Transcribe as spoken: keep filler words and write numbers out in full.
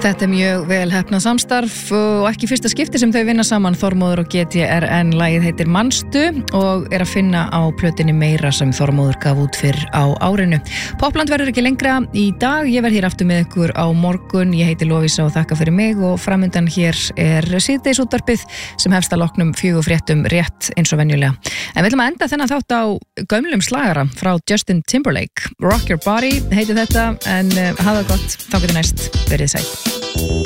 Þetta er mjög vel heppnað samstarf og ekki fyrsta skipti sem þau vinna saman, Þormóður og G T R N. Lagið heitir Manstu og er að finna á plötunni Meira sem Þormóður gaf út fyrr á árinu. Popland verður ekki lengra í dag, ég verð hér aftur með ykkur á morgun. Ég heiti Lovísa og þakka fyrir mig og framundan hér er síðdeisútvarpið sem hefst að loknum fjögur fréttum rétt eins og venjulega. En við ætlum að enda þennan þátt á gömlum slagara frá Justin Timberlake. Rock Your Body heitir þetta, en uh, hafa það gott, þá getur næst, verið sæl.